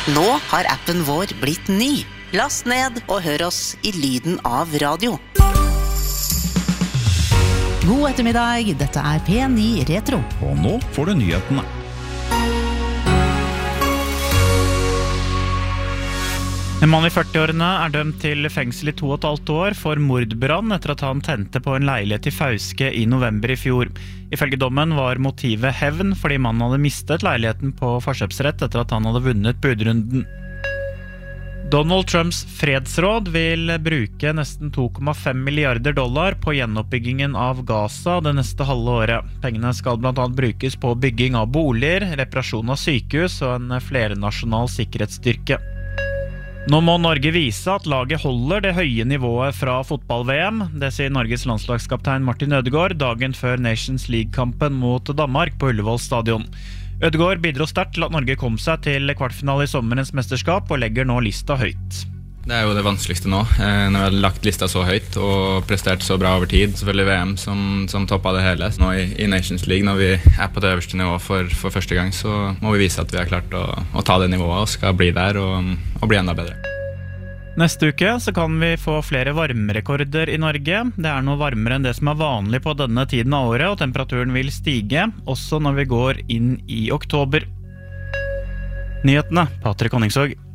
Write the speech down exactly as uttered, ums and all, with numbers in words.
Nå har appen vår blitt ny. Last ned og hør oss i lyden av radio. God ettermiddag, dette er P ni Retro. Og nå får du nyhetene. En mann i førti-årene er dømt til fengsel i to og et halvt år for mordbrann etter at han tente på en leilighet i Fauske i november i fjor. Ifølge dommen var motivet hevn fordi mannen hadde mistet leiligheten på forkjøpsrett etter at han hadde vunnet budrunden. Donald Trumps fredsråd vil bruke nesten to komma fem milliarder dollar på gjenoppbyggingen av Gaza det neste halve året. Pengene skal blant annet brukes på bygging av boliger, reparasjon av sykehus og en flernasjonal sikkerhetsstyrke. Nå må Norge vise at laget holder det høye nivået fra fotball-V M. Det sier Norges landslagskaptein Martin Ødegaard dagen før Nations League-kampen mot Danmark på Ullevål stadion. Ødegaard bidro sterkt til at Norge kom seg til kvartfinale i sommerens mesterskap og legger nå lista høyt. Det er jo det vanskeligste nå, når vi har lagt lista så høyt og prestert så bra over tid. Selvfølgelig V M som, som toppet det hele. Nå i, i Nations League, når vi er på det øverste nivået for, for første gang, så må vi vise at vi har klart å, å ta det nivået og skal bli der og, og bli enda bedre. Neste uke så kan vi få flere varmerekorder i Norge. Det er noe varmere enn det som er vanlig på denne tiden av året, og temperaturen vil stige, også når vi går inn i oktober. Nyhetene, Patrick Honningsvåg.